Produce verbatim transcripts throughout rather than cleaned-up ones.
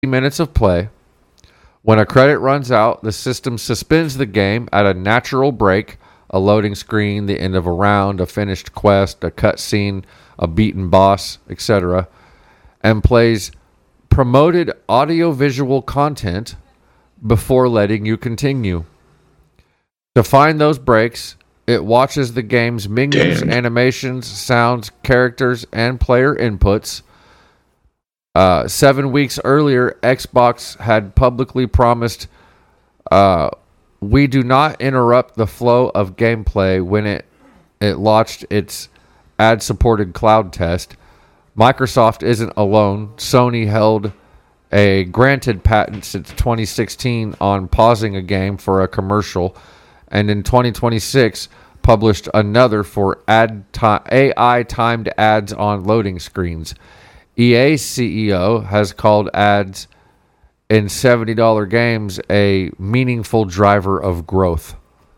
minutes of play. When a credit runs out, the system suspends the game at a natural break, a loading screen, the end of a round, a finished quest, a cutscene, a beaten boss, et cetera, and plays promoted audiovisual content before letting you continue. To find those breaks, it watches the game's menus, Damn. animations, sounds, characters, and player inputs. Uh, seven weeks earlier, Xbox had publicly promised, uh, we do not interrupt the flow of gameplay when it, it launched its ad-supported cloud test. Microsoft isn't alone. Sony held a granted patent since twenty sixteen on pausing a game for a commercial, and in twenty twenty-six published another for ad ti- A I-timed ads on loading screens. E A's C E O has called ads in seventy dollars games a meaningful driver of growth.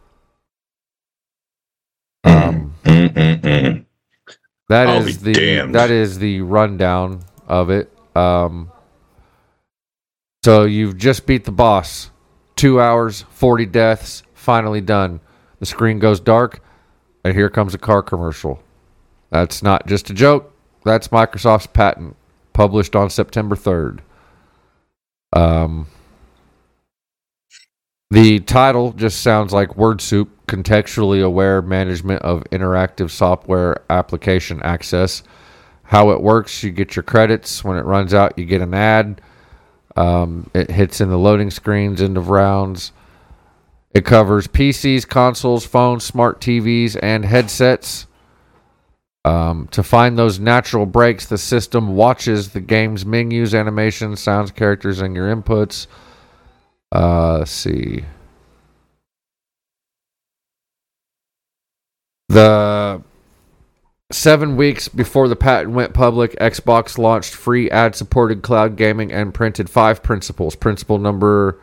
Um, Mm-mm-mm. that I'll is be the damned. that is the rundown of it. Um, so you've just beat the boss. Two hours, forty deaths, finally done. The screen goes dark, and here comes a car commercial. That's not just a joke. That's Microsoft's patent, published on September third. Um, the title just sounds like word soup, contextually aware management of interactive software application access. How it works, you get your credits. When it runs out, you get an ad. Um, it hits in the loading screens, end of rounds. It covers P Cs, consoles, phones, smart T Vs, and headsets. Um, to find those natural breaks, the system watches the game's menus, animations, sounds, characters, and your inputs. Uh, let's see. The seven weeks before the patent went public, Xbox launched free ad-supported cloud gaming and printed five principles. Principle number,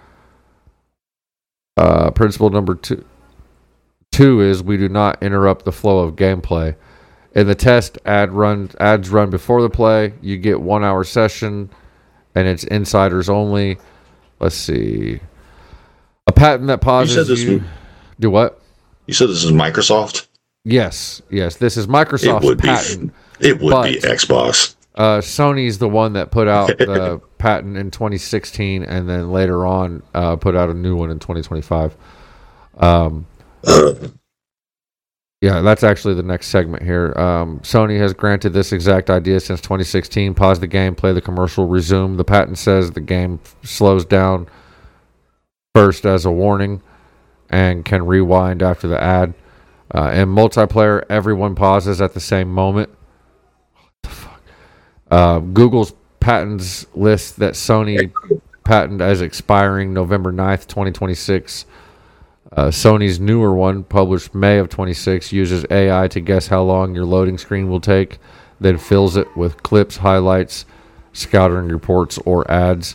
uh, principle number two, two is we do not interrupt the flow of gameplay. In the test, ad run ads run before the play. You get one hour session, and it's insiders only. Let's see. A patent that pauses You said this you. was- Do what? You said this is Microsoft? Yes, yes. This is It Microsoft's would be. patent. It would but- be Xbox. Uh, Sony's the one that put out the patent in twenty sixteen, and then later on uh, put out a new one in twenty twenty-five. Um, Uh, Yeah, that's actually the next segment here. Um, Sony has granted this exact idea since twenty sixteen. Pause the game, play the commercial, resume. The patent says the game slows down first as a warning and can rewind after the ad. Uh, in multiplayer, everyone pauses at the same moment. What the fuck? Uh, Google's patents list that Sony patent as expiring November ninth, twenty twenty-six. Uh, Sony's newer one, published May of twenty-six, uses A I to guess how long your loading screen will take, then fills it with clips, highlights, scouting reports, or ads.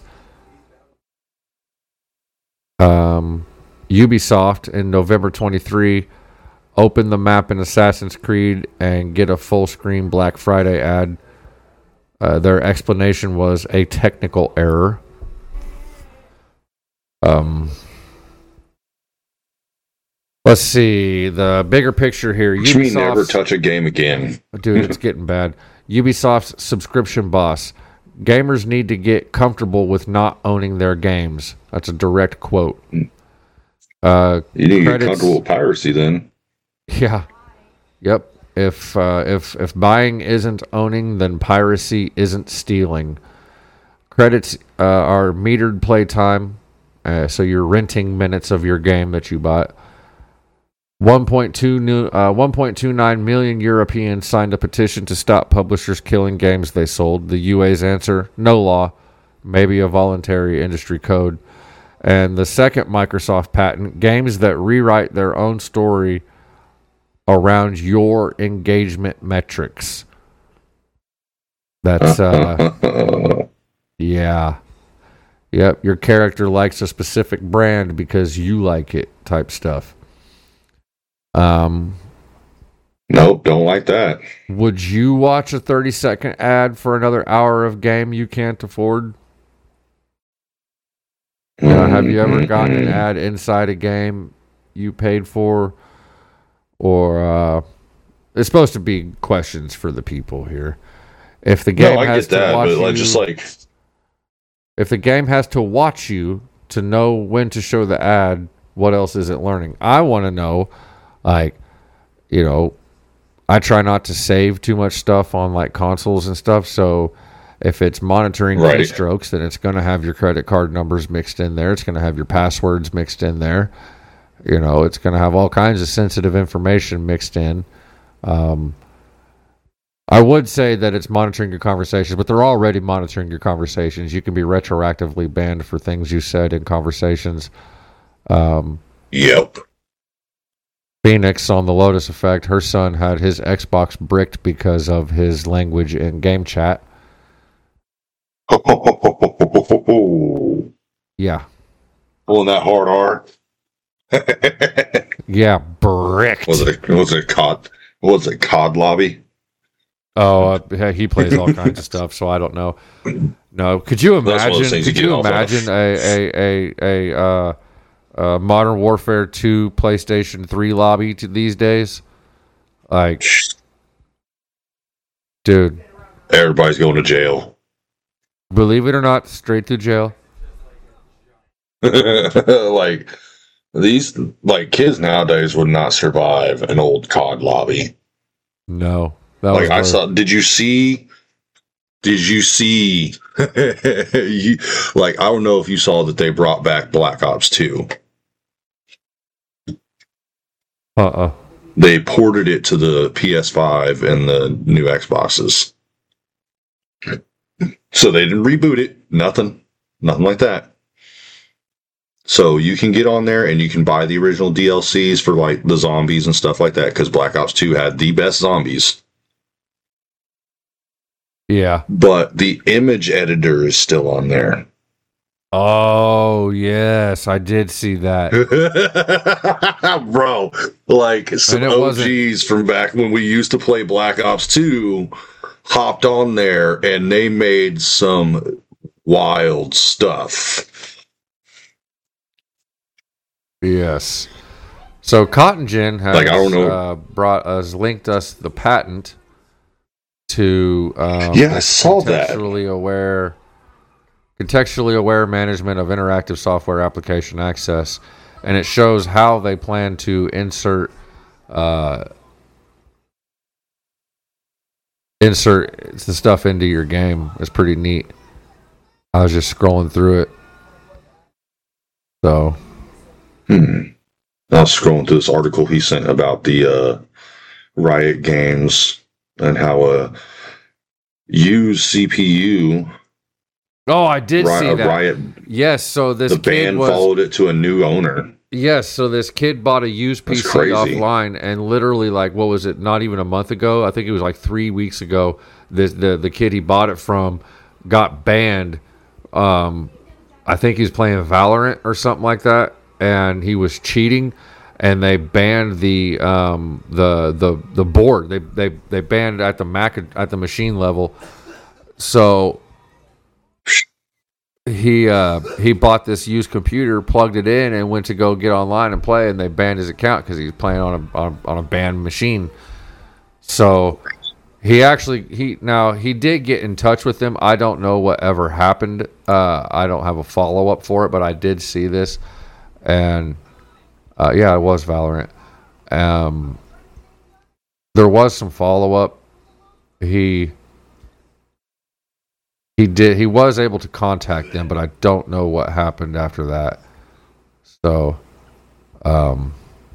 Um, Ubisoft in November twenty-three opened the map in Assassin's Creed and get a full-screen Black Friday ad. Uh, their explanation was a technical error. Um... Let's see the bigger picture here. Which means never Ubisoft's, touch a game again. dude, it's getting bad. Ubisoft's subscription boss. Gamers need to get comfortable with not owning their games. That's a direct quote. Uh, You need to get credits- comfortable with piracy then. yeah, yep. If uh, if if buying isn't owning, then piracy isn't stealing. Credits uh, are metered playtime, uh, so you're renting minutes of your game that you bought. one point two new, uh, one point two nine million Europeans signed a petition to stop publishers killing games they sold. The U A's answer, no law, maybe a voluntary industry code. And the second Microsoft patent, games that rewrite their own story around your engagement metrics. That's, uh, yeah. Yep, your character likes a specific brand because you like it type stuff. Um, Nope, don't like that. would you watch a thirty second ad for another hour of game you can't afford? have you ever mm, gotten an mm. ad inside a game you paid for? Or uh, it's supposed to be questions for the people here. If the game No, I has get that, to watch but like, you, just like, if the game has to watch you to know when to show the ad, what else is it learning? I want to know, like, you know, I try not to save too much stuff on like consoles and stuff, so if it's monitoring Right. keystrokes, then it's going to have your credit card numbers mixed in there. It's going to have your passwords mixed in there. You know, it's going to have all kinds of sensitive information mixed in. Um, I would say that it's monitoring your conversations, but they're already monitoring your conversations. You can be retroactively banned for things you said in conversations. Um, yep. Phoenix on the Lotus Effect, her son had his Xbox bricked because of his language in game chat. Yeah. Pulling that hard R. Yeah, bricked. Was it a, was it a cod? Was it cod lobby? Oh, uh, he plays all kinds of stuff, so I don't know. No, could you That's one of imagine? those things you Could get you off imagine of. a a a a uh, uh, Modern Warfare two PlayStation three lobby to these days? Like, dude, Everybody's going to jail. believe it or not, straight to jail. Like these, like kids nowadays would not survive an old cod lobby. No, that Like was I worse. saw. Did you see? Did you see? you, like I don't know if you saw that they brought back Black Ops two. Uh uh They ported it to the P S five and the new Xboxes. So they didn't reboot it. Nothing. Nothing like that. So you can get on there and you can buy the original D L Cs for like the zombies and stuff like that because Black Ops two had the best zombies. Yeah. But the image editor is still on there. Oh yes, I did see that. Bro, like some And it O Gs wasn't- from back when we used to play Black Ops two hopped on there and they made some wild stuff. Yes. So Cotton Gin has Like, I don't know. Uh, brought us linked us the patent to um, Yeah, I saw that. contextually aware contextually aware management of interactive software application access, and it shows how they plan to insert uh, insert the stuff into your game. It's pretty neat. I was just scrolling through it. So Hmm. I was scrolling through this article he sent about the uh, Riot Games and how a used C P U Oh, I did Ri- see a that. Riot Yes, so this the kid band was followed it to a new owner. yes, so this kid bought a used P That's C crazy. offline, and literally, like, what was it? Not even a month ago. I think it was like three weeks ago. This the the kid he bought it from got banned. Um, I think he was playing Valorant or something like that, and he was cheating, and they banned the um the the the board. They they they banned at the Mac at the machine level. So he uh, he bought this used computer, plugged it in, and went to go get online and play, and they banned his account because he was playing on a on, on a banned machine. So he actually he now he did get in touch with them. I don't know what ever happened. Uh, I don't have a follow up for it, but I did see this, and uh, yeah, it was Valorant. Um, there was some follow up. He. He did. He was able to contact them, but I don't know what happened after that. So, um,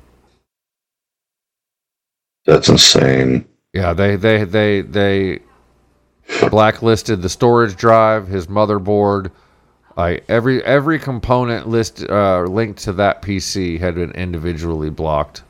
That's insane. yeah, they they they they blacklisted the storage drive, his motherboard, like every every component list uh, linked to that P C had been individually blocked.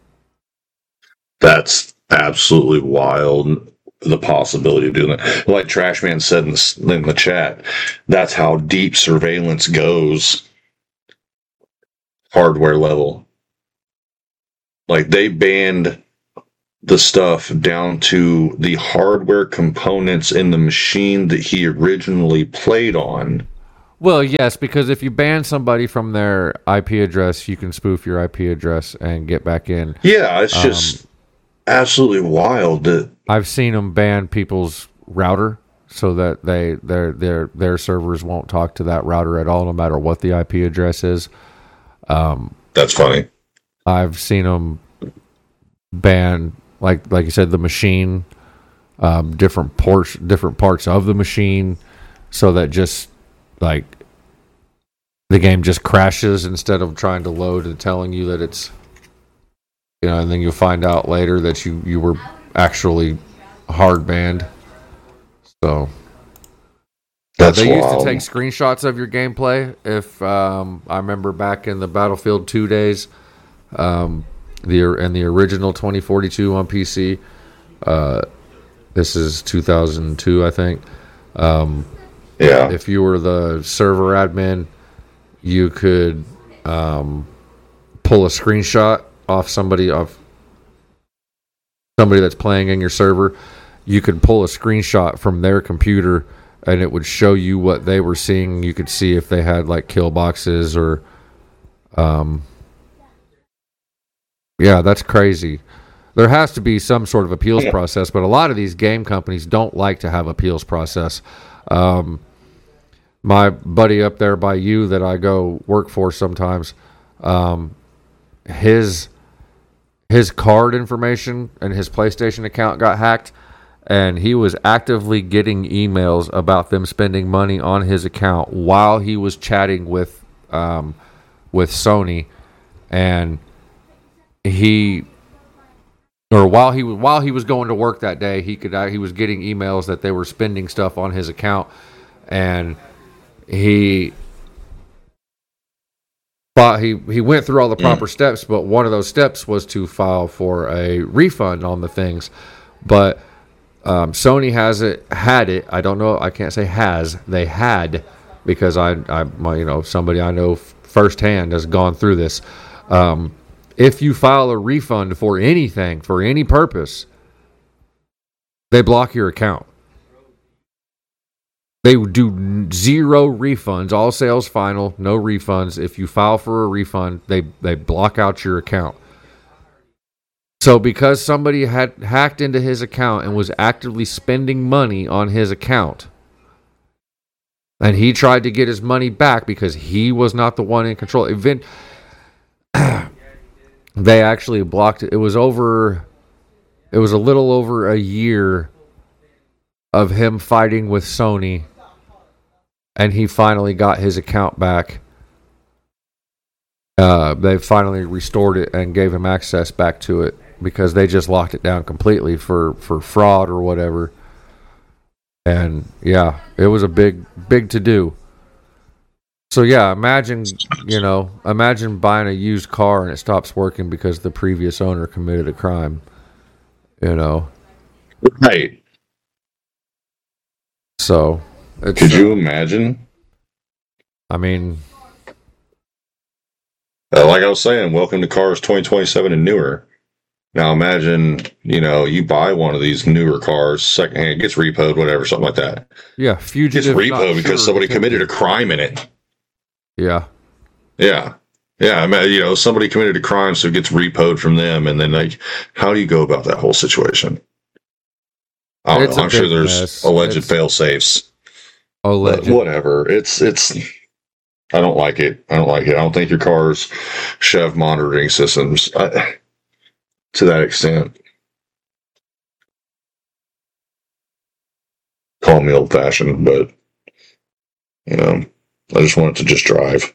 That's absolutely wild. The possibility of doing that, like Trashman said in the, in the chat, that's how deep surveillance goes. Hardware level, like they banned the stuff down to the hardware components in the machine that he originally played on. Well, yes, because if you ban somebody from their I P address, you can spoof your I P address and get back in. Yeah, it's just um, absolutely wild that I've seen them ban people's router so that they their their their servers won't talk to that router at all, no matter what the I P address is. Um, That's funny. I've seen them ban, like like you said, the machine, um, different ports, different parts of the machine, so that just like the game just crashes instead of trying to load and telling you that it's, you know, and then you'll find out later that you, you were actually hard banned. So that's they wild. used to take screenshots of your gameplay. If um, I remember back in the Battlefield two days, um, the and the original twenty forty-two on P C. Uh, this is two thousand two, I think. Um, Yeah. If you were the server admin, you could um, pull a screenshot off somebody off somebody that's playing in your server. You could pull a screenshot from their computer, and it would show you what they were seeing. You could see if they had like kill boxes or, um, yeah, that's crazy. There has to be some sort of appeals yeah. process, but a lot of these game companies don't like to have appeals process. Um, My buddy up there by you that I go work for sometimes, um, his his card information and his PlayStation account got hacked, and he was actively getting emails about them spending money on his account while he was chatting with um, with Sony, and he or while he while he was going to work that day, he could he was getting emails that they were spending stuff on his account, and He thought he, he went through all the proper mm. steps, but one of those steps was to file for a refund on the things. But um, Sony has it, had it. I don't know. I can't say has. They had, because I, I, my, you know, somebody I know firsthand has gone through this. Um, if you file a refund for anything, for any purpose, they block your account. They do zero refunds, all sales final, no refunds. If you file for a refund, they, they block out your account. So because somebody had hacked into his account and was actively spending money on his account, and he tried to get his money back because he was not the one in control, event, they actually blocked it. It was over, it was a little over a year of him fighting with Sony, and he finally got his account back. Uh, they finally restored it and gave him access back to it because they just locked it down completely for, for fraud or whatever. And yeah, it was a big, big to do. So yeah, imagine, you know, imagine buying a used car and it stops working because the previous owner committed a crime, you know? Right. So, it's, could you imagine? I mean, uh, like I was saying, welcome to cars twenty twenty-seven and newer. Now imagine, you know, you buy one of these newer cars, secondhand, gets repoed, whatever, something like that. Yeah, fugitive. Gets repoed because sure, somebody committed a crime in it. Yeah. Yeah. Yeah, I mean, you know, somebody committed a crime, so it gets repoed from them, and then like, how do you go about that whole situation? I don't know. I'm sure there's mess. alleged it's, fail safes. Alleged. Whatever. It's it's. I don't like it. I don't like it. I don't think your cars should have monitoring systems I, to that extent. Call me old fashioned, but you know, I just want it to just drive.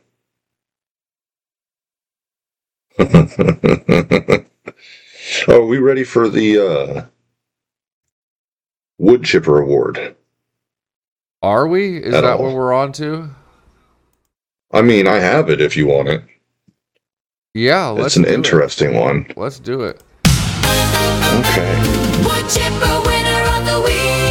Are we ready for the uh, Wood Chipper Award? Are we? Is At that all. What we're on to? I mean, I have it if you want it. Yeah, let's It's an interesting it. one. Let's do it. Okay. Wood Chipper winner of the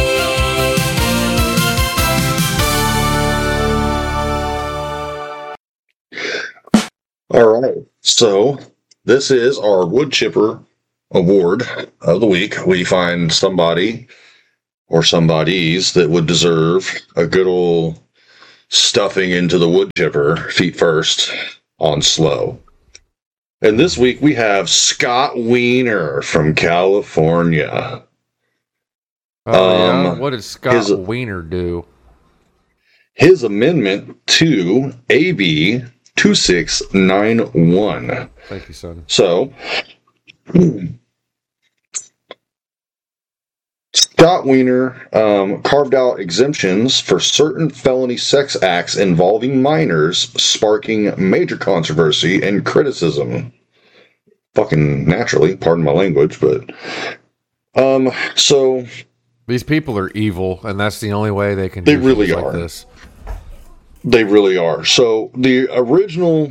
week. All right. So, this is our Wood Chipper Award of the week. We find somebody or somebodies that would deserve a good old stuffing into the wood chipper feet first on slow. And this week we have Scott Wiener from California. Oh, yeah? Um, What did Scott his- Wiener do? His amendment to A B two six nine one. Thank you, son. So, Scott Wiener um, carved out exemptions for certain felony sex acts involving minors, sparking major controversy and criticism. Fucking naturally, pardon my language, but um, so These people are evil, and that's the only way they can They do really things are. like this. they really are. So the original,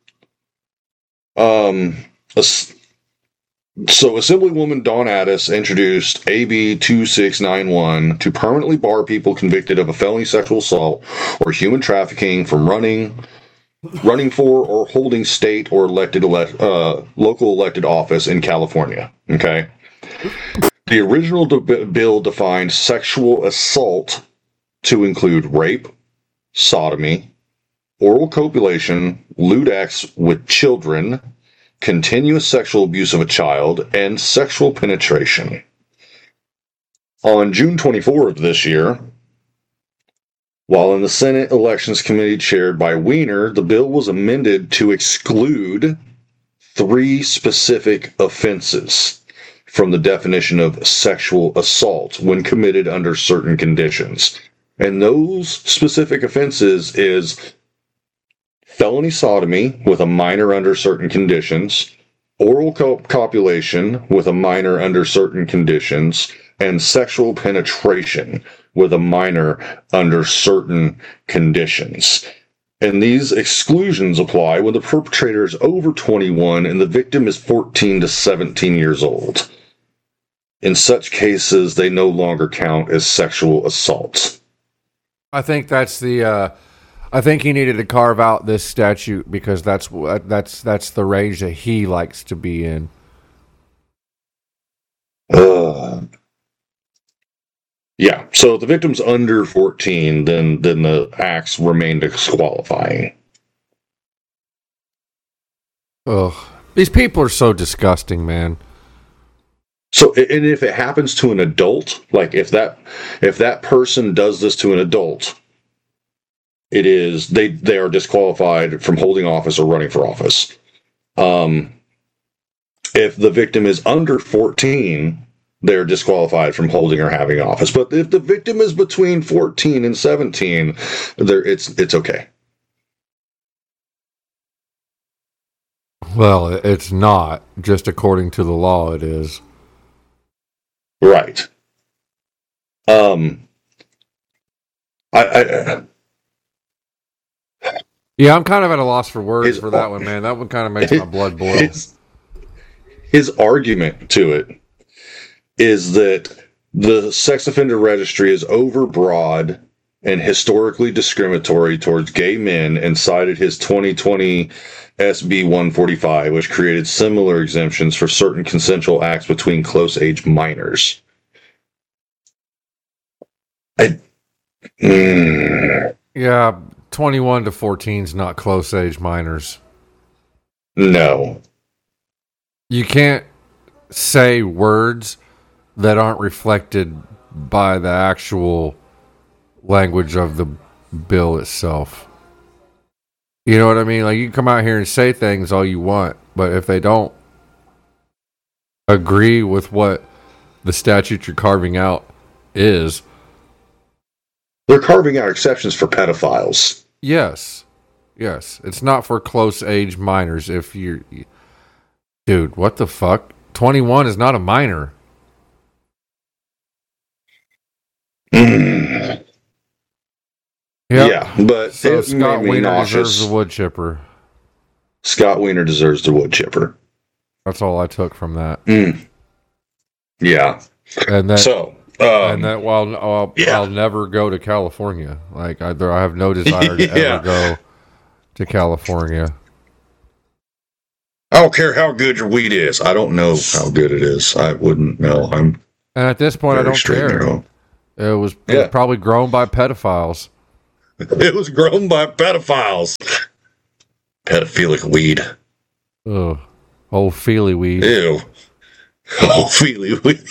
um, as- so Assemblywoman Dawn Addis introduced A B two six nine one to permanently bar people convicted of a felony sexual assault or human trafficking from running, running for or holding state or elected elect, uh, local elected office in California. Okay. The original de- bill defined sexual assault to include rape, sodomy, oral copulation, lewd acts with children, continuous sexual abuse of a child, and sexual penetration. On June twenty-fourth of this year, while in the Senate Elections Committee chaired by Wiener, the bill was amended to exclude three specific offenses from the definition of sexual assault when committed under certain conditions. And those specific offenses is felony sodomy with a minor under certain conditions, oral cop- copulation with a minor under certain conditions, and sexual penetration with a minor under certain conditions. And these exclusions apply when the perpetrator is over twenty-one and the victim is fourteen to seventeen years old. In such cases, they no longer count as sexual assault. I think that's the. Uh, I think he needed to carve out this statute because that's what that's that's the range that he likes to be in. Uh, yeah. So if the victim's under fourteen, then then the acts remain disqualifying. Ugh, these people are so disgusting, man. So, and if it happens to an adult, like if that if that person does this to an adult, it is they they are disqualified from holding office or running for office. Um, if the victim is under fourteen, they're disqualified from holding or having office. But if the victim is between fourteen and seventeen, there it's it's okay. Well, it's not just according to the law. It is. Right. Um. I. I Yeah, I'm kind of at a loss for words His- for that one, man. That one kind of makes my blood boil. His, his argument to it is that the sex offender registry is overbroad and historically discriminatory towards gay men, and cited his twenty twenty S B one forty-five, which created similar exemptions for certain consensual acts between close-age minors. I, mm, Yeah, twenty-one to fourteen is not close age minors. no. You can't say words that aren't reflected by the actual language of the bill itself. You know what I mean? Like, you can come out here and say things all you want, but if they don't agree with what the statute you're carving out is, They're carving out exceptions for pedophiles. yes, yes, it's not for close age minors. If you're, dude, what the fuck? twenty-one is not a minor. Mm. Yep. Yeah, but So it Scott made me Wiener nauseous. deserves a wood chipper. Scott Wiener deserves the wood chipper. That's all I took from that. Mm. Yeah. And that, So, um, and that while I'll, yeah. I'll never go to California. Like I, there, I have no desire to Yeah. ever go to California. I don't care how good your weed is. I don't know how good it is. I wouldn't know. I'm And at this point, I very don't straight and care. narrow. It was, it Yeah. was probably grown by pedophiles. It was grown by pedophiles. Pedophilic weed. Oh, old feely weed. Ew. Oh, feely weed.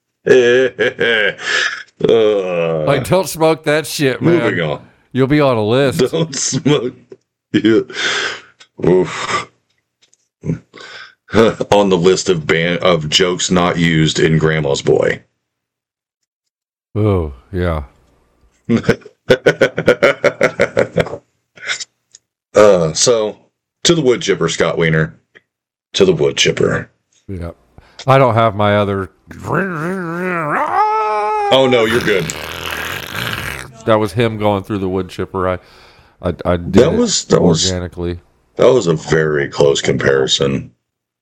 uh, Like, don't smoke that shit, man. moving on. You'll be on a list. Don't smoke. Yeah. Oof. On the list of ban- of jokes not used in Grandma's Boy. Oh, yeah. uh, so, to the wood chipper, Scott Wiener. To the wood chipper. Yeah. I don't have my other. Oh, no, you're good. That was him going through the wood chipper. I, I, I did That was that was organically. that was a very close comparison.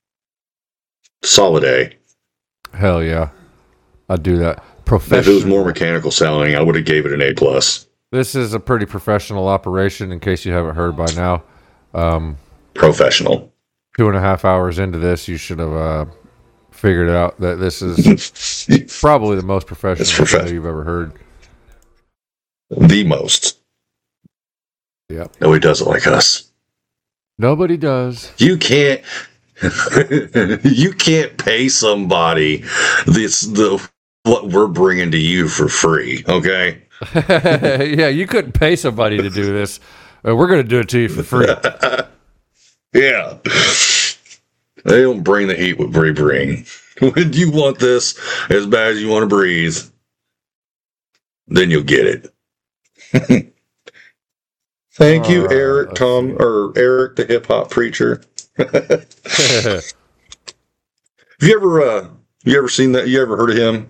Solid A. Hell yeah, I'd do that. If it was Professional. more mechanical sounding, I would have gave it an A plus. This is a pretty professional operation. In case you haven't heard by now, um, Professional. two and a half hours into this, you should have uh, figured out that this is probably the most professional It's profe- show you've ever heard. The most. Yep. Nobody does it like us. Nobody does. You can't. You can't pay somebody this the what we're bringing to you for free. Okay. Yeah, you couldn't pay somebody to do this. Uh, we're going to do it to you for free. Yeah. They don't bring the heat what we bring. When you want this as bad as you want to breathe, then you'll get it. Thank you, Uh, Eric let's Tom see. or Eric the hip hop preacher. Have you ever uh you ever seen that? You ever heard of him?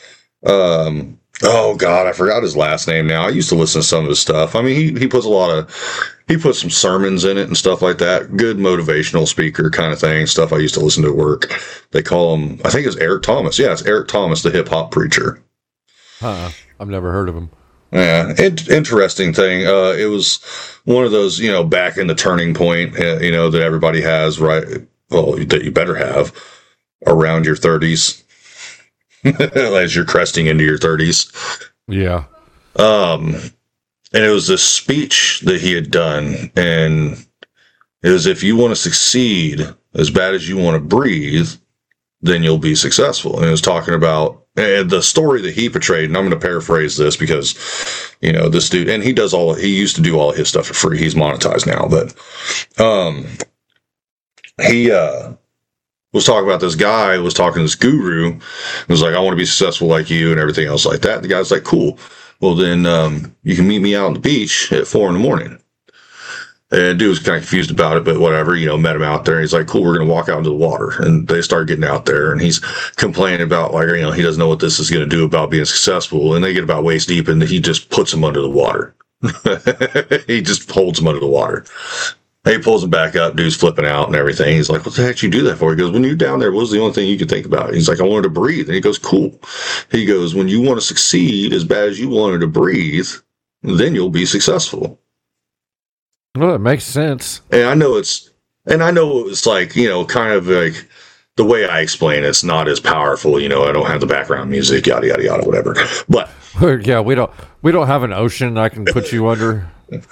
Um oh god, I forgot his last name now. I used to listen to some of his stuff. I mean, he he puts a lot of he puts some sermons in it and stuff like that. Good motivational speaker kind of thing. Stuff I used to listen to at work. They call him, I think it's Eric Thomas. Yeah, it's Eric Thomas, the hip hop preacher. Huh. I've never heard of him. Yeah, it, interesting thing. Uh, it was one of those, you know, back in the turning point, uh, you know, that everybody has, right? Well, that you better have around your thirties, as you're cresting into your thirties. Yeah. Um, and it was this speech that he had done, and it was, if you want to succeed as bad as you want to breathe, then you'll be successful. And it was talking about, and the story that he portrayed, and I'm going to paraphrase this because, you know, this dude, and he does all, he used to do all his stuff for free. He's monetized now, but, um, he, uh, was talking about this guy, was talking to this guru, was like, I want to be successful like you and everything else like that. The guy's like, cool. Well, then, um, you can meet me out on the beach at four in the morning. And dude was kind of confused about it, but whatever, you know, met him out there. And he's like, cool, we're going to walk out into the water. And they start getting out there, and he's complaining about, like, you know, he doesn't know what this is going to do about being successful. And they get about waist deep, and he just puts him under the water. He just holds him under the water. He pulls him back up. Dude's flipping out and everything. He's like, what the heck did you do that for? He goes, when you're down there, what was the only thing you could think about? He's like, I wanted to breathe. And he goes, cool. He goes, when you want to succeed as bad as you wanted to breathe, then you'll be successful. Well, it makes sense. And I know it's, and I know it's like, you know, kind of like the way I explain it's not as powerful. You know, I don't have the background music, yada, yada, yada, whatever. But Yeah, we don't we don't have an ocean I can put you under.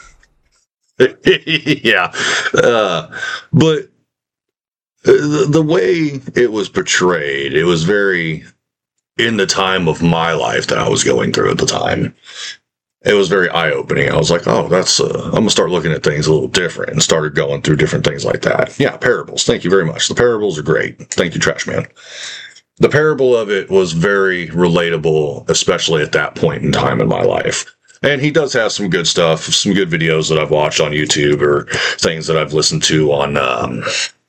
yeah. Uh, but the, the way it was portrayed, it was very in the time of my life that I was going through at the time. It was very eye-opening. I was like, oh, that's, uh, I'm going to start looking at things a little different, and started going through different things like that. Yeah, parables. Thank you very much. The parables are great. Thank you, Trash Man. The parable of it was very relatable, especially at that point in time in my life. And he does have some good stuff, some good videos that I've watched on YouTube, or things that I've listened to on um,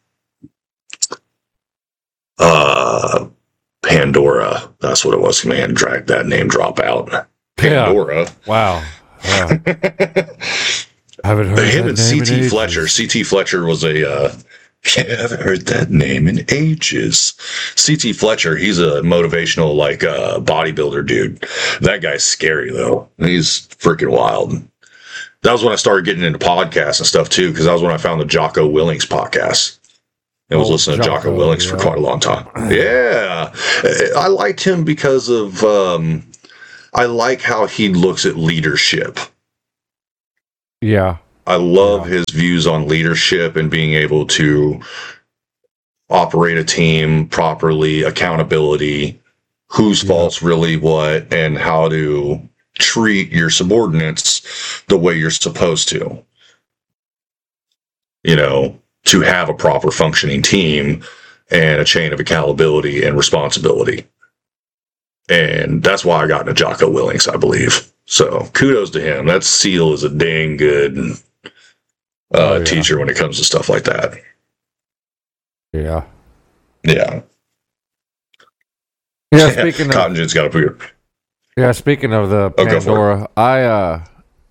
uh, Pandora. That's what it was. Man, drag that name drop out. Pandora. Yeah. Wow. Yeah. I haven't heard Him that and name C in T ages. Fletcher. C T Fletcher was a, uh, I haven't heard that name in ages. C T Fletcher, he's a motivational, like, uh, bodybuilder dude. That guy's scary, though. He's freaking wild. That was when I started getting into podcasts and stuff, too, because that was when I found the Jocko Willings podcast. I was Oh, listening to Jocko Jocko, Willings yeah. for quite a long time. Yeah. I liked him because of, um, I like how he looks at leadership. Yeah. I love Yeah. his views on leadership and being able to operate a team properly, accountability, whose Yeah. fault's really what, and how to treat your subordinates the way you're supposed to. You know, to have a proper functioning team and a chain of accountability and responsibility. And that's why I got into Jocko Willings, I believe. So kudos to him. That SEAL is a dang good uh, Oh, yeah. teacher when it comes to stuff like that. Yeah. Yeah. Yeah. Speaking of Cotton Gin's got a beer. yeah, speaking of the Oh, go for Pandora, I uh,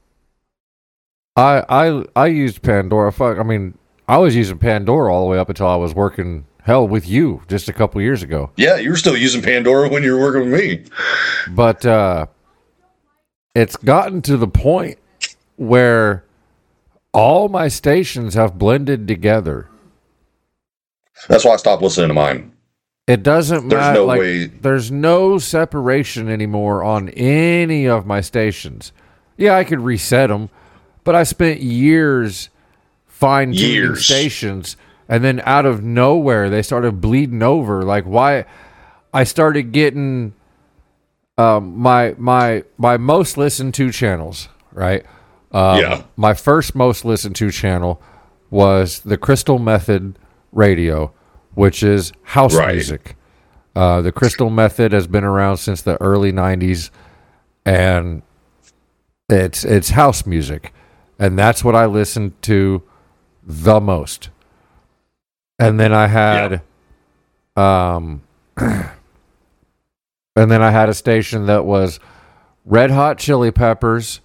I I I used Pandora. Fuck, I mean, I was using Pandora all the way up until I was working hell with you just a couple years ago. Yeah, you were still using Pandora when you were working with me. But uh, it's gotten to the point where all my stations have blended together. That's why I stopped listening to mine. It doesn't There's matter. no like, way- There's no separation anymore on any of my stations. Yeah, I could reset them, but I spent years fine tuning Years. stations, and then out of nowhere they started bleeding over. Like why? I started getting um, my my my most listened to channels. Right. Um, Yeah. My first most listened to channel was the Crystal Method Radio, which is house Right. music. Uh, the Crystal Method has been around since the early nineties, and it's it's house music, and that's what I listened to the most. And then I had, um, and then I had a station that was Red Hot Chili Peppers,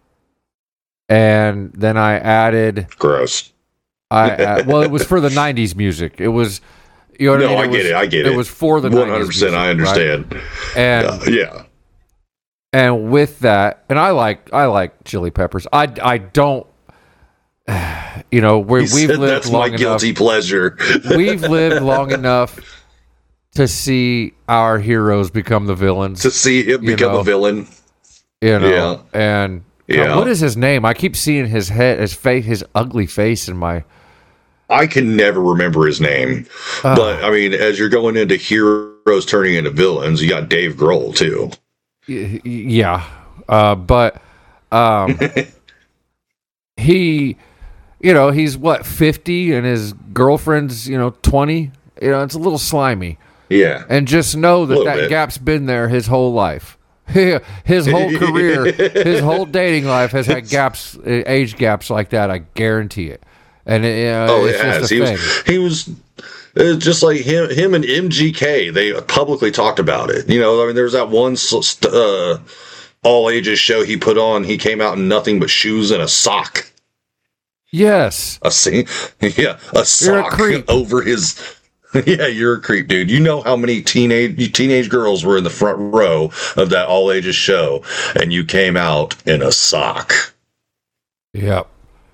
and then I added. Gross. I uh, well, it was for the nineties music. It was, you know what No, I mean? I It get was- it. I get it. It was for the one hundred nineties percent music, I understand. right? And Uh, yeah. and with that, and I like I like Chili Peppers. I I don't, you know, we He we've said lived that's my long enough. guilty pleasure. We've lived long enough to see our heroes become the villains. to see him You become know. a villain. You know, Yeah. and God, Yeah. what is his name? I keep seeing his head, his face, his ugly face in my. I can never remember his name. Uh, But, I mean, as you're going into heroes turning into villains, you got Dave Grohl, too. Y- y- yeah, uh, but um, he, you know, he's what fifty, and his girlfriend's you know twenty. You know, it's a little slimy, Yeah. and just know that Little that bit. gap's been there his whole life. His whole career, his whole dating life has had gaps, uh, age gaps like that. I guarantee it. And it, uh, Oh, it's it has. just a He thing. was, he was uh, just like him, him and M G K. They publicly talked about it. You know, I mean, there was that one uh, all ages show he put on. He came out in nothing but shoes and a sock. Yes. A see, yeah, a You're a sock creep. over his. Yeah, you're a creep, dude. You know how many teenage teenage girls were in the front row of that all ages show, and you came out in a sock. Yep.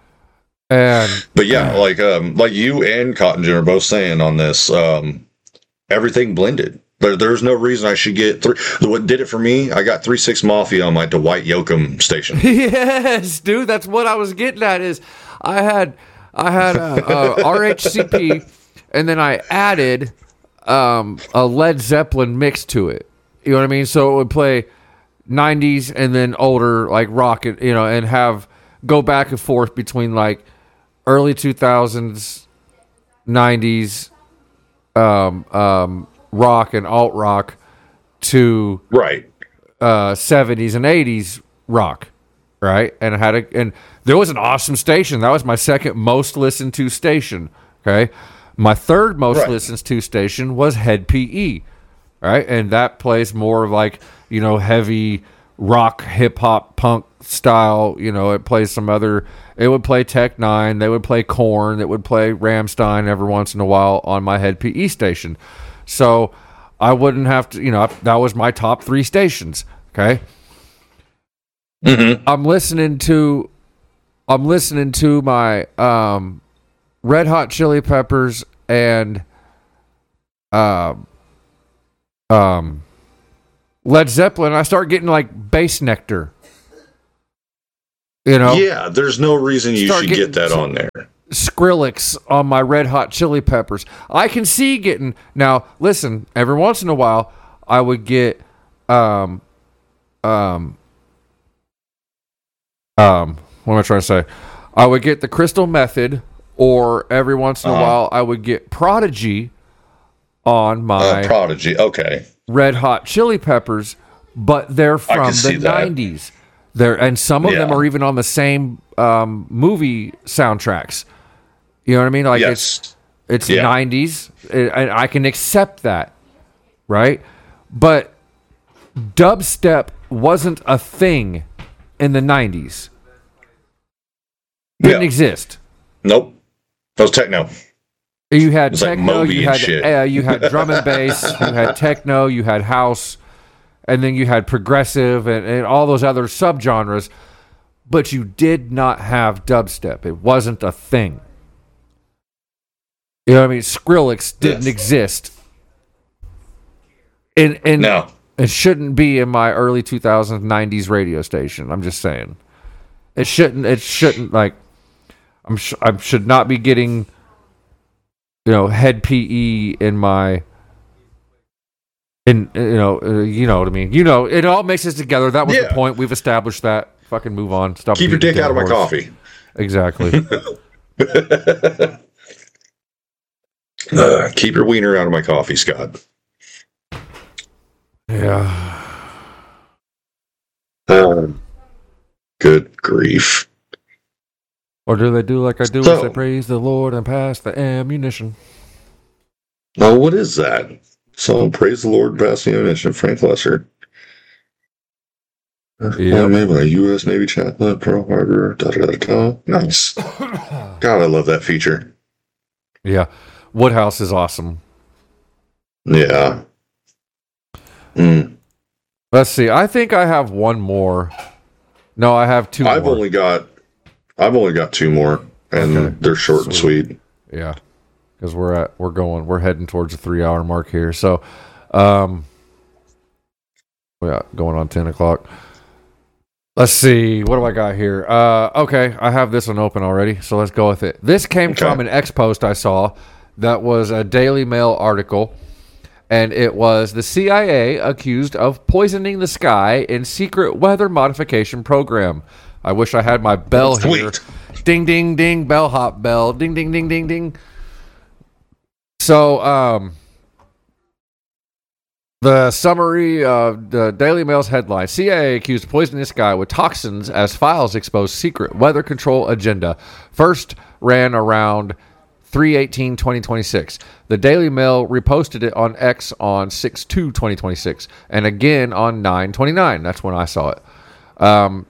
And But yeah, like um, like you and Cotton Gin are both saying on this, um, everything blended. There, there's no reason I should get three. What did it for me? I got three six Mafia on my Dwight Yoakam station. yes, dude, that's what I was getting at. Is I had I had a, a R H C P, and then I added um, a Led Zeppelin mix to it. You know what I mean? So it would play nineties and then older like rock, and you know, and have go back and forth between like early two thousands, nineties, um, um, rock and alt rock to Right. uh, seventies and eighties rock, right? And I had a and there was an awesome station. That was my second most listened to station. Okay, my third most Right. listened to station was Head P E, right? And that plays more of like you know heavy rock, hip hop, punk style. You know, it plays some other. It would play Tech Nine. They would play Korn. It would play Rammstein every once in a while on my Head P E station. So I wouldn't have to, you know, that was my top three stations. Okay. Mm-hmm. I'm listening to, I'm listening to my um, Red Hot Chili Peppers and um, um, Led Zeppelin. I start getting like bass nectar. You know, Yeah, there's no reason you Start should getting get that some- on there. Skrillex on my Red Hot Chili Peppers. I can see getting now. Listen, every once in a while, I would get, um, um, um. What am I trying to say? I would get the Crystal Method, or every once in a Uh-huh. while, I would get Prodigy on my Uh, Prodigy. Okay. Red Hot Chili Peppers, but they're can from see the that. nineties. They're and some of them Yeah. are even on the same um, movie soundtracks. You know what I mean? Like it's Yes. it's Yeah. nineties, and I can accept that, right? But dubstep wasn't a thing in the nineties. Didn't Yeah. exist. Nope. That was techno. You had It's like techno, Moby you and had shit. uh, you had drum and bass, you had techno, you had house, and then you had progressive and, and all those other subgenres. But you did not have dubstep. It wasn't a thing. You know what I mean? Skrillex didn't Yes. exist. And and No. it shouldn't be in my early two thousands nineties radio station. I'm just saying. It shouldn't it shouldn't like I'm sh- I should not be getting you know head P E in my in you know uh, you know what I mean. You know, it all mixes together. That was Yeah. the point. We've established that. Fucking move on. Stop Keep your beating dick a out of my dead horse. coffee. Exactly. Uh, keep your wiener out of my coffee, Scott. Yeah. Um, good grief. Or do they do like I do? So- is they praise the Lord and pass the ammunition? Oh, what is that? So praise the Lord, pass the ammunition. Frank Lesser. Yep. Yep. Made by U S Navy chaplain, Pearl Harbor. Da, da, da, da. Nice. God, I love that feature. Yeah. Woodhouse is awesome. Yeah. Mm. Let's see. I think I have one more. No, I have two I've more. only got, I've only got two more, and Okay. they're short and sweet. Yeah, because we're at we're going we're heading towards the three hour mark here. So, um, yeah, going on ten o'clock. Let's see. What do I got here? Uh, okay, I have this one open already, so let's go with it. This came Okay. from an X post I saw that was a Daily Mail article, and it was the C I A accused of poisoning the sky in secret weather modification program. I wish I had my bell here. Sweet. Ding, ding, ding, bellhop bell. Ding, ding, ding, ding, ding. So, um, the summary of the Daily Mail's headline: C I A accused of poisoning the sky with toxins as files expose secret weather control agenda. First ran around three eighteen twenty twenty-six. The Daily Mail reposted it on X on six two twenty twenty-six and again on nine twenty-nine. That's when I saw it. Um,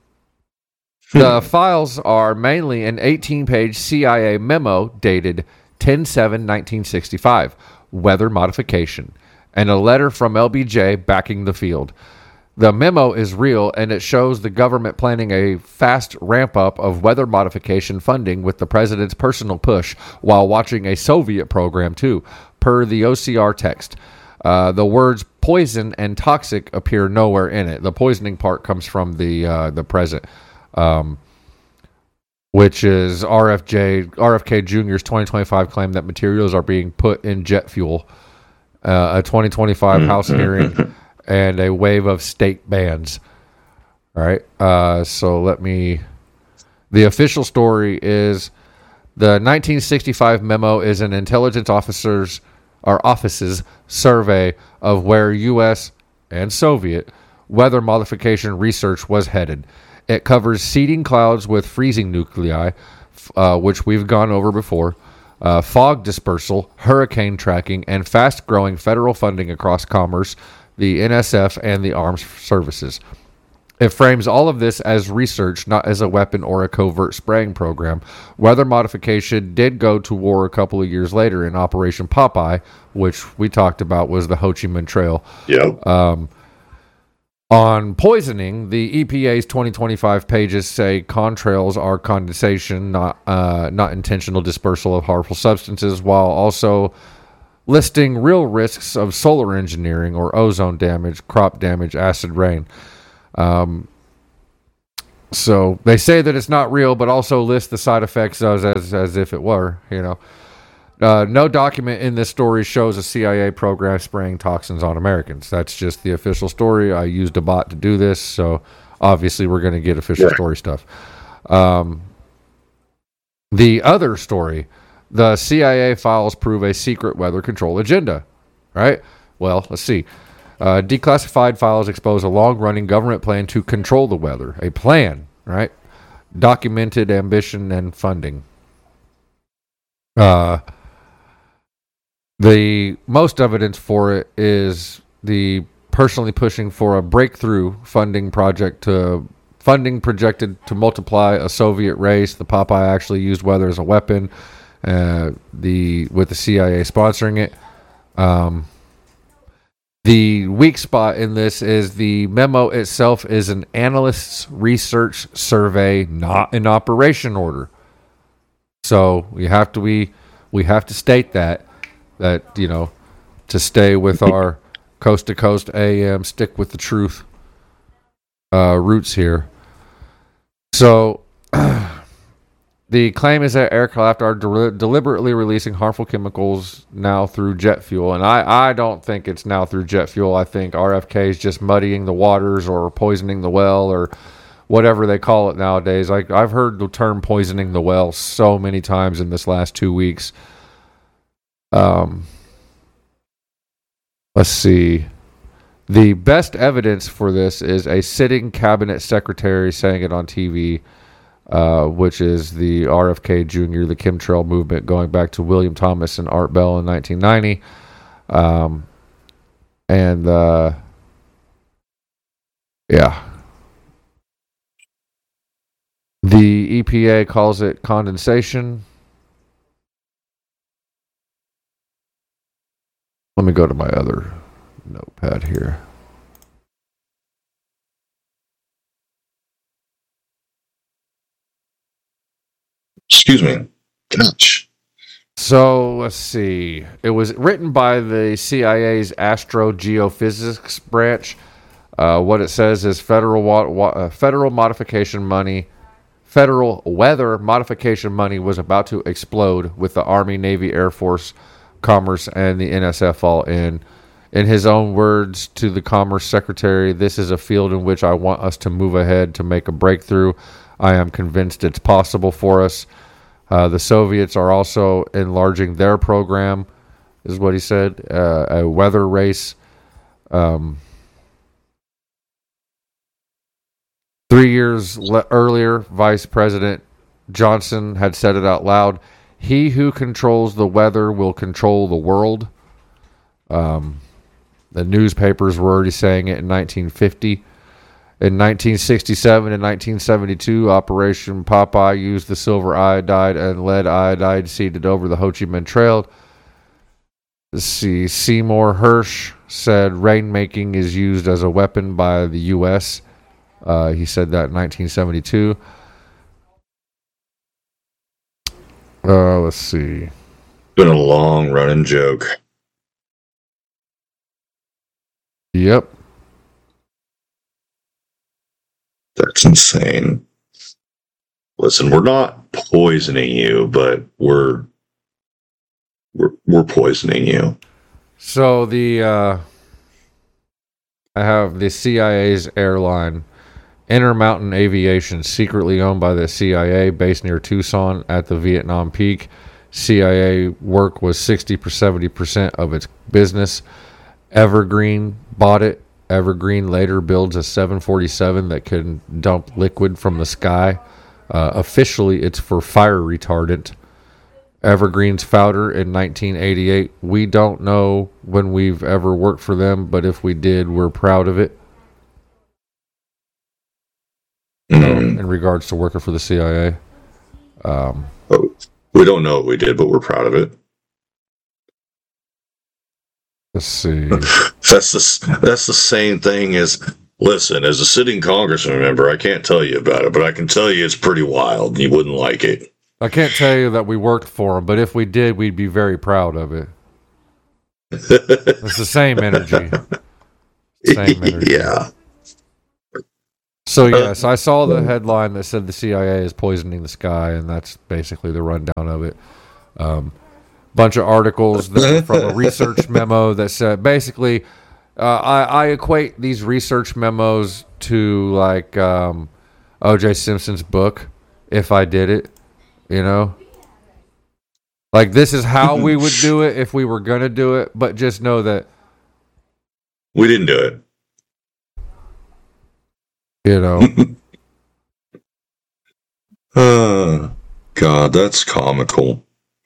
the files are mainly an eighteen-page C I A memo dated ten seven nineteen sixty-five, weather modification, and a letter from L B J backing the field. The memo is real, and it shows the government planning a fast ramp-up of weather modification funding with the president's personal push while watching a Soviet program, too, per the O C R text. Uh, the words poison and toxic appear nowhere in it. The poisoning part comes from the uh, the president, um, which is R F J R F K Junior's twenty twenty-five claim that materials are being put in jet fuel. Uh, a twenty twenty-five House hearing and a wave of state bans. All right. Uh, so let me. The official story is the nineteen sixty-five memo is an intelligence officers or office's survey of where U S and Soviet weather modification research was headed. It covers seeding clouds with freezing nuclei, uh, which we've gone over before. Uh, fog dispersal, hurricane tracking, and fast-growing federal funding across commerce, the N S F, and the armed services. It frames all of this as research, not as a weapon or a covert spraying program. Weather modification did go to war a couple of years later in Operation Popeye, which we talked about was the Ho Chi Minh Trail. Yep. Um, on poisoning, the E P A's twenty twenty-five pages say contrails are condensation, not uh, not intentional dispersal of harmful substances, while also listing real risks of solar engineering or ozone damage, crop damage, acid rain. Um, So they say that it's not real, but also list the side effects as as, as if it were. You know, uh, no document in this story shows a C I A program spraying toxins on Americans. That's just the official story. I used a bot to do this, so obviously we're going to get official Yeah. story stuff. Um, the other story, the C I A files prove a secret weather control agenda. Right? Well, let's see. Uh, declassified files expose a long-running government plan to control the weather. A plan, right? Documented ambition and funding. Uh, the most evidence for it is the personally pushing for a breakthrough funding project to funding projected to multiply a Soviet race. The Popeye actually used weather as a weapon. Uh, the with the C I A sponsoring it. Um, The weak spot in this is the memo itself is an analyst's research survey, not an operation order. So we have to we we have to state that that you know to stay with our coast to coast A M, stick with the truth uh, roots here. So the claim is that aircraft are de- deliberately releasing harmful chemicals now through jet fuel. And I, I don't think it's now through jet fuel. I think R F K is just muddying the waters or poisoning the well or whatever they call it nowadays. Like I've heard the term poisoning the well so many times in this last two weeks. Um, let's see. The best evidence for this is a sitting cabinet secretary saying it on T V. Uh, which is the R F K Junior, the chemtrail movement, going back to William Thomas and Art Bell in nineteen ninety. Um, and, uh, yeah. The E P A calls it condensation. Let me go to my other notepad here. Excuse me. Gosh. So let's see. It was written by the C I A's astrogeophysics branch. Uh, what it says is federal wa- wa- uh, federal modification money, federal weather modification money was about to explode with the Army, Navy, Air Force, Commerce, and the N S F all in. In his own words to the Commerce Secretary, this is a field in which I want us to move ahead to make a breakthrough. I am convinced it's possible for us. Uh, the Soviets are also enlarging their program, is what he said, uh, a weather race. Um, three years le- earlier, Vice President Johnson had said it out loud. He who controls the weather will control the world. Um, the newspapers were already saying it in nineteen fifty. In nineteen sixty-seven and nineteen seventy-two, Operation Popeye used the silver iodide and lead iodide seeded over the Ho Chi Minh Trail. Let's see, Seymour Hersh said rainmaking is used as a weapon by the U S. Uh, he said that in nineteen seventy-two. Uh, let's see. Been a long running joke. Yep. That's insane. Listen, we're not poisoning you, but we're we're we're poisoning you. So the uh, I have the C I A's airline, Intermountain Aviation, secretly owned by the C I A, based near Tucson at the Vietnam Peak. C I A work was sixty to seventy percent of its business. Evergreen bought it. Evergreen later builds a seven forty-seven that can dump liquid from the sky. Uh, officially, it's for fire retardant. Evergreen's founder in nineteen eighty-eight. We don't know when we've ever worked for them, but if we did, we're proud of it. Mm. In regards to working for the C I A. Um, Oh, we don't know what we did, but we're proud of it. let's see. That's the that's the same thing as, listen, as a sitting congressman member, I can't tell you about it, but I can tell you it's pretty wild. You wouldn't like it. I can't tell you that we worked for them, but if we did, we'd be very proud of it. It's the same energy. Same energy. Yeah. So yes, I saw the headline that said the C I A is poisoning the sky, and that's basically the rundown of it. Um, bunch of articles that were from a research memo that said basically, uh, I, I equate these research memos to like um, O J Simpson's book. If I did it, you know, like this is how we would do it if we were gonna do it, but just know that we didn't do it. You know. uh, God, that's comical.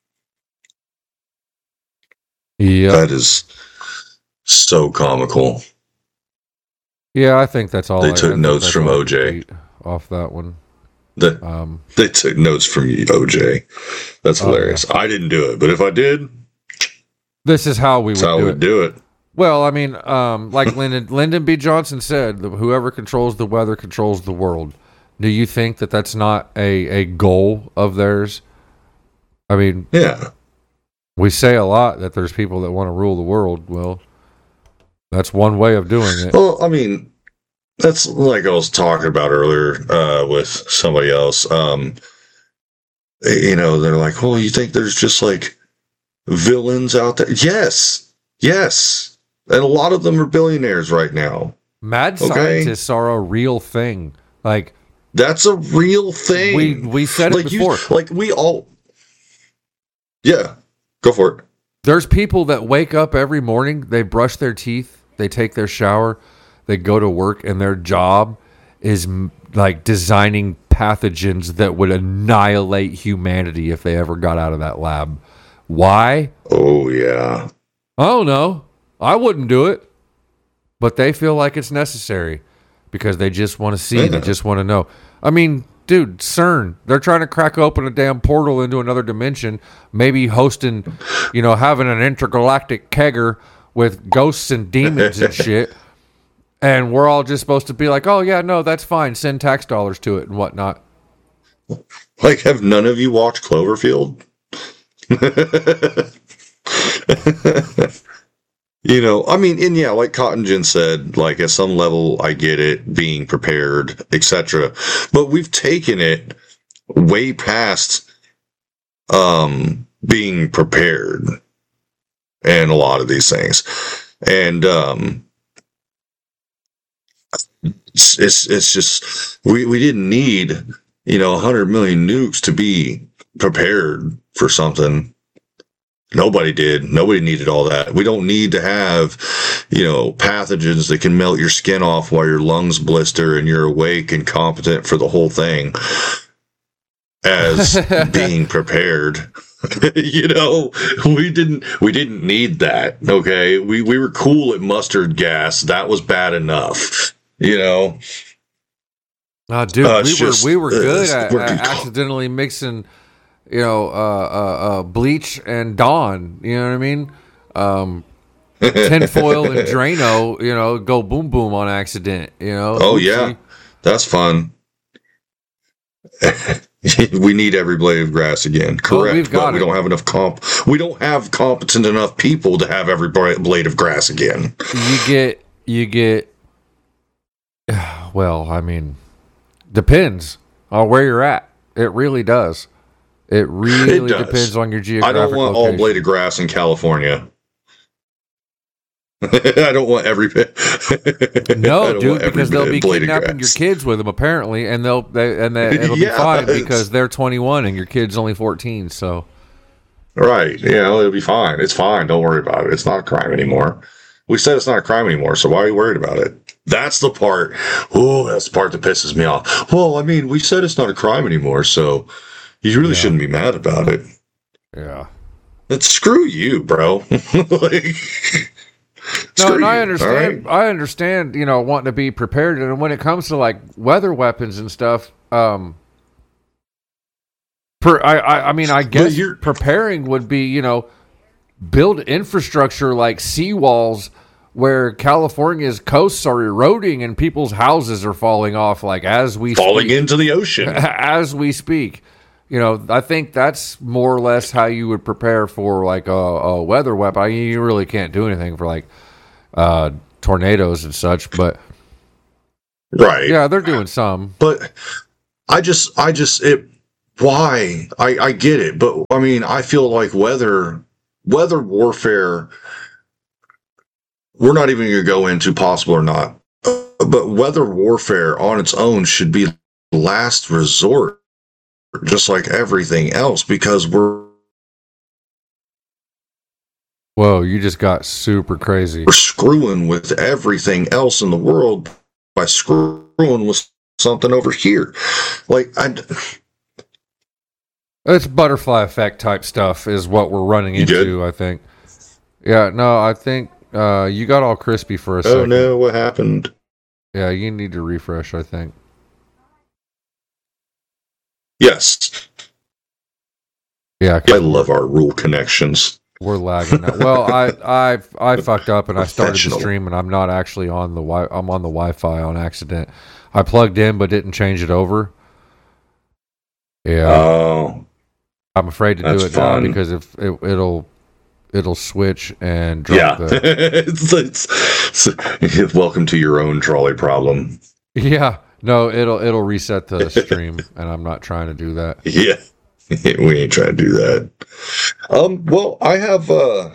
Yeah. That is so comical. Yeah, I think that's all. They I, took I notes from O J off that one. The, um, they took notes from O J. That's hilarious. Oh, yeah. I didn't do it, but if I did, this is how we would, how do, would it. do it. Well, I mean, um, like Lyndon, Lyndon B. Johnson said, whoever controls the weather controls the world. Do you think that that's not a, a goal of theirs? I mean, yeah. We say a lot that there's people that want to rule the world. Well, that's one way of doing it. Well, I mean, that's like I was talking about earlier uh, with somebody else. Um, you know, they're like, well, you think there's just like villains out there? Yes. Yes. And a lot of them are billionaires right now. Mad okay? scientists are a real thing. Like that's a real thing. We we said it like before. You, like we all. Yeah, go for it. There's people that wake up every morning. They brush their teeth. They take their shower. They go to work, and their job is like designing pathogens that would annihilate humanity if they ever got out of that lab. Why? Oh yeah. I don't know. I wouldn't do it, but they feel like it's necessary because they just want to see. Yeah. They just want to know. I mean, dude, CERN, they're trying to crack open a damn portal into another dimension, maybe hosting, you know, having an intergalactic kegger with ghosts and demons and shit. And we're all just supposed to be like, oh, yeah, no, that's fine. Send tax dollars to it and whatnot. Like, have none of you watched Cloverfield? You know, I mean, and yeah, like Cotton Gin said, like at some level, I get it, being prepared, et cetera. But we've taken it way past um, being prepared, and a lot of these things, and um, it's, it's it's just we we didn't need, you know, a hundred million nukes to be prepared for something. Nobody did. Nobody needed all that. We don't need to have, you know, pathogens that can melt your skin off while your lungs blister and you're awake and competent for the whole thing as being prepared. You know, we didn't we didn't need that. Okay. We we were cool at mustard gas. That was bad enough. You know. Oh, dude, uh, we just, were we were good uh, at, at accidentally mixing, you know, uh, uh, uh, bleach and Dawn. You know what I mean? Um, tinfoil and Drano, you know, go boom boom on accident. You know? Oh, Oopsie. Yeah. That's fun. We need every blade of grass again. Correct. Well, but we it. don't have enough comp. We don't have competent enough people to have every blade of grass again. You get, you get, well, I mean, depends on where you're at. It really does. It really it depends on your geographic I don't want location. all blade of grass in California. I don't want every no, dude, because they'll be kidnapping your kids with them apparently, and they'll they, and they, it'll yeah, be fine because they're twenty-one and your kid's only fourteen. So, right, yeah, it'll be fine. It's fine. Don't worry about it. It's not a crime anymore. We said it's not a crime anymore, so why are you worried about it? That's the part. Oh, that's the part that pisses me off. Well, I mean, we said it's not a crime anymore, so you really yeah. shouldn't be mad about it. Yeah. Then screw you, bro. Like, no, and I understand. Right? I understand. You know, wanting to be prepared, and when it comes to like weather weapons and stuff, um, per, I, I, I mean, I guess preparing would be, you know, build infrastructure like seawalls where California's coasts are eroding and people's houses are falling off, like as we falling speak. into the ocean as we speak. You know, I think that's more or less how you would prepare for like a, a weather weapon. I mean, you really can't do anything for like uh, tornadoes and such, but Right. Yeah, they're doing some. But I just, I just, it, why? I, I get it. But I mean, I feel like weather, weather warfare, we're not even going to go into possible or not, but weather warfare on its own should be last resort, just like everything else, because we're, Whoa, you just got super crazy. we're screwing with everything else in the world by screwing with something over here. Like, I, It's butterfly effect type stuff is what we're running You into, good? I think. Yeah, no, I think uh, you got all crispy for a oh second. no, what happened? Yeah, you need to refresh, I think. Yes, Yeah, 'cause I love our rule connections. we're lagging now. Well, I I I fucked up and I started the Professional. stream and I'm not actually on the wi- I'm on the Wi-Fi on accident. I plugged in but didn't change it over. Yeah, Oh, I'm afraid to do that's it now fun. because if it, it'll it'll switch and drop yeah. the it's, it's, it's- welcome to your own trolley problem. yeah. No, it'll it'll reset the stream, and I'm not trying to do that. Yeah, we ain't trying to do that. Um, well, I have uh,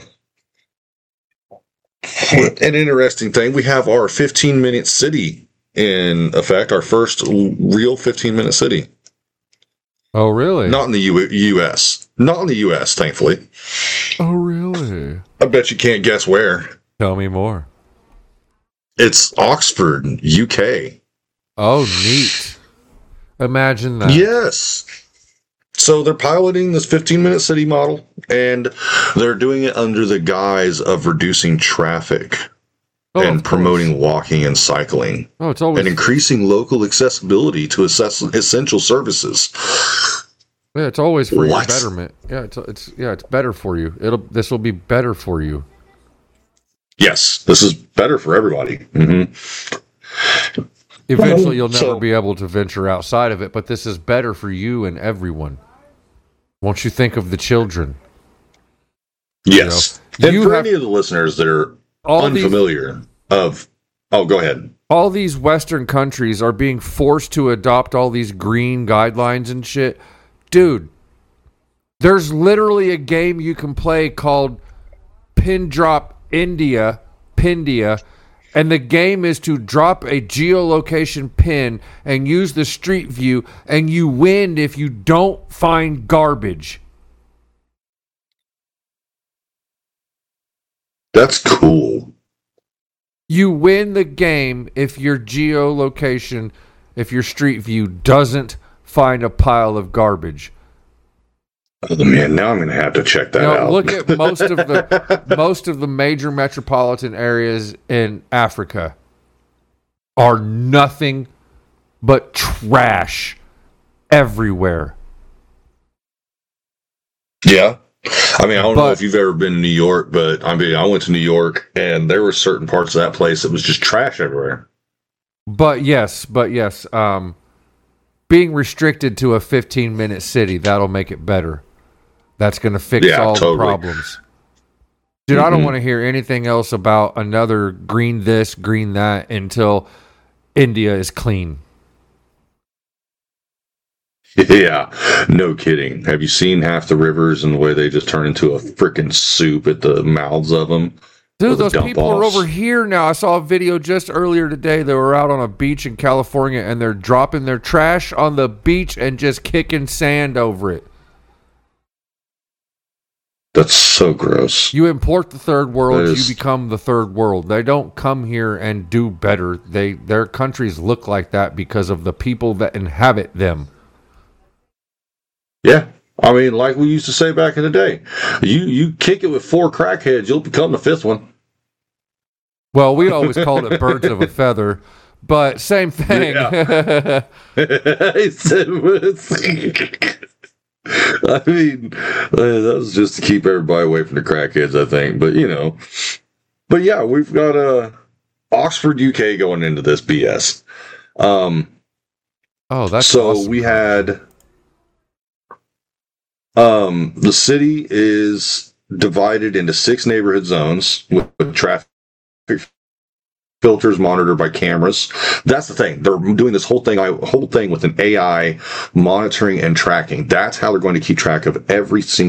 an interesting thing. We have our fifteen minute city in effect, our first l- real fifteen minute city. Oh, really? Not in the U- U.S. Not in the U S, thankfully. Oh, really? I bet you can't guess where. Tell me more. It's Oxford, U K. Oh, neat. Imagine that. Yes. So they're piloting this fifteen minute city model, and they're doing it under the guise of reducing traffic Oh, and of course. promoting walking and cycling Oh, it's always and increasing local accessibility to assess essential services. yeah, it's always for your What? betterment. Yeah, it's it's yeah, it's better for you. It'll this will be better for you. Yes, this is better for everybody. hmm Eventually, you'll never So- be able to venture outside of it, but this is better for you and everyone. Won't you think of the children? Yes. You know, and you for have- any of the listeners that are All these unfamiliar of, oh, go ahead. all these Western countries are being forced to adopt all these green guidelines and shit. Dude, there's literally a game you can play called Pin Drop India, Pindia, and the game is to drop a geolocation pin and use the street view, and you win if you don't find garbage. That's cool. You win the game if your geolocation, if your street view doesn't find a pile of garbage. Oh, man, now I'm going to have to check that You know, out. look at most of the most of the major metropolitan areas in Africa are nothing but trash everywhere. Yeah. I mean, I don't know But- if you've ever been to New York, but I mean, I went to New York and there were certain parts of that place that was just trash everywhere. But yes, but yes, um, being restricted to a fifteen minute city, that'll make it better. That's going to fix Yeah, all totally. the problems. Dude, I don't Mhm. want to hear anything else about another green this, green that until India is clean. Yeah, no kidding. Have you seen half the rivers and the way they just turn into a freaking soup at the mouths of them? Dude, Or the those dump people are offs? over here now. I saw a video just earlier today. They were out on a beach in California and they're dropping their trash on the beach and just kicking sand over it. That's so gross. You import the third world, That is- you become the third world. They don't come here and do better. They their countries look like that because of the people that inhabit them. Yeah. I mean, like we used to say back in the day, you you kick it with four crackheads, you'll become the fifth one. Well, we always called it birds of a feather, but same thing. I mean, uh, that was just to keep everybody away from the crackheads, I think. But you know, but yeah, we've got uh, Oxford, U K, going into this B S. Um, oh, that's so awesome. we had um, the city is divided into six neighborhood zones with, with traffic filters monitored by cameras. That's the thing. They're doing this whole thing, whole thing with an A I monitoring and tracking. That's how they're going to keep track of every single